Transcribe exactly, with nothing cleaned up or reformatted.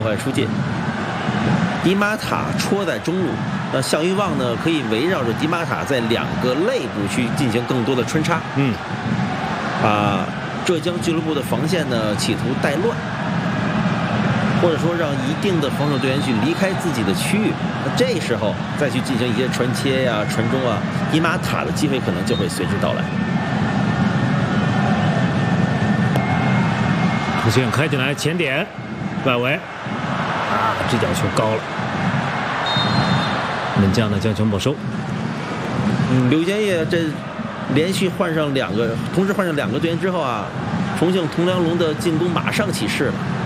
快出界，迪马塔戳在中路，那项玉旺呢可以围绕着迪马塔在两个肋部去进行更多的穿插， 嗯， 把浙江俱乐部的防线呢企图带乱，或者说让一定的防守队员去离开自己的区域，那这时候再去进行一些传切呀、传中啊，迪马塔的机会可能就会随之到来。 出现开进来前点，外围。啊，这脚球高了，门将呢将球没收。 嗯，刘建业这连续换上两个，同时换上两个队员之后啊，重庆铜梁龙的进攻马上起势了。